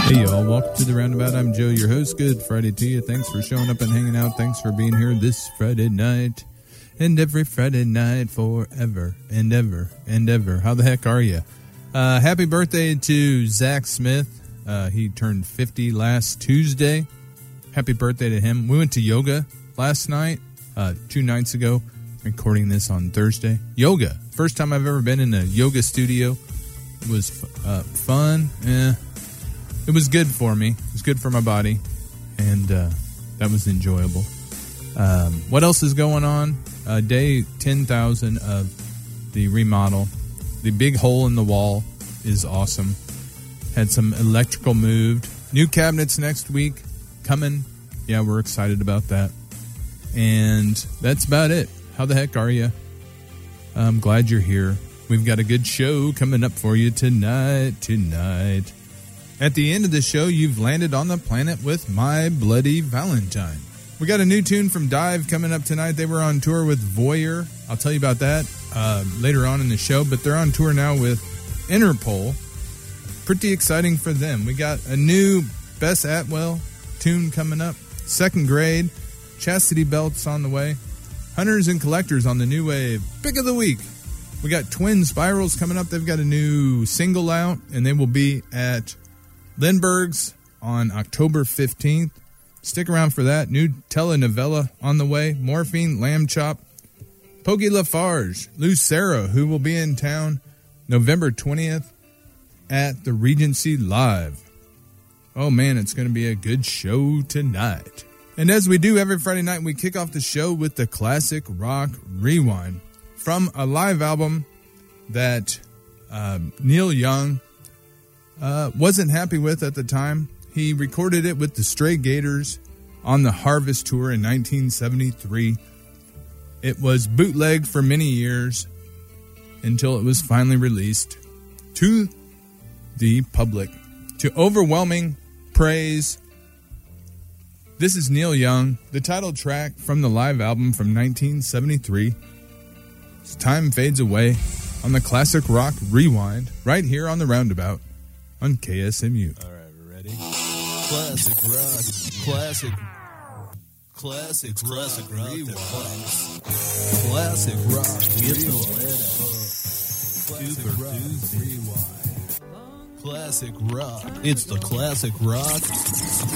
Hey y'all, welcome to The Roundabout. I'm Joe, your host. Good Friday to you. Thanks for showing up and hanging out. Thanks for being here this Friday night and every Friday night forever and ever and ever. How the heck are you? Happy birthday to Zach Smith. He turned 50 last Tuesday. Happy birthday to him. We went to yoga last night, 2 nights ago. Recording this on Thursday. Yoga. First time I've ever been in a yoga studio. It was fun. It was good for me. It was good for my body. And that was enjoyable. What else is going on? Day 10,000 of the remodel. The big hole in the wall is awesome. Had some electrical moved. New cabinets next week coming. Yeah, we're excited about that. And that's about it. How the heck are you? I'm glad you're here. We've got a good show coming up for you tonight. At the end of the show, you've landed on the planet with My Bloody Valentine. We got a new tune from Dive coming up tonight. They were on tour with Voyeur. I'll tell you about that later on in the show, but they're on tour now with Interpol. Pretty exciting for them. We got a new Bess Atwell tune coming up. Second Grade. Chastity Belt's on the way. Hunters and Collectors on the new wave. Pick of the week. We got Twin Spirals coming up. They've got a new single out, and they will be at Lindbergh's on October 15th. Stick around for that. New telenovela on the way. Morphine, Lamb Chop. Pokey Lafarge, Lucero, who will be in town November 20th at the Regency Live. Oh man, it's going to be a good show tonight. And as we do every Friday night, we kick off the show with the Classic Rock Rewind from a live album that Neil Young wasn't happy with at the time. He recorded it with the Stray Gators on the Harvest Tour in 1973. It was bootlegged for many years until it was finally released to the public to overwhelming praise. This is Neil Young, the title track from the live album from 1973. As time fades away on the Classic Rock Rewind, right here on the Roundabout on KSMU. All right, we're ready. Classic rock, classic rock rewind. Classic rock rewind. Super rewind. Classic rock. It's the Classic Rock